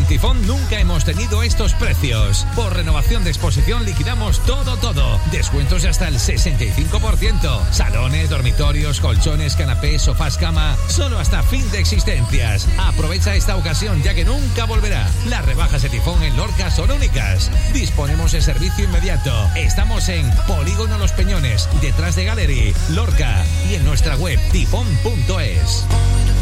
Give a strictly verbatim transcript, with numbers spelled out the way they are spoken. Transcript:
Tifón nunca hemos tenido estos precios. Por renovación de exposición liquidamos todo, todo. Descuentos de hasta el sesenta y cinco por ciento. Salones, dormitorios, colchones, canapés, sofás, cama. Solo hasta fin de existencias. Aprovecha esta ocasión ya que nunca volverá. Las rebajas de Tifón en Lorca son únicas. Disponemos de servicio inmediato. Estamos en Polígono Los Peñones, detrás de Gallery, Lorca, y en nuestra web tifón punto es.